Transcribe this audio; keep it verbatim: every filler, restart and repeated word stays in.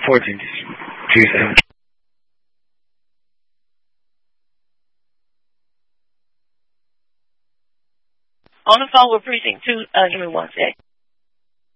fourteen two seven. On the phone with precinct two, uh, give me one sec.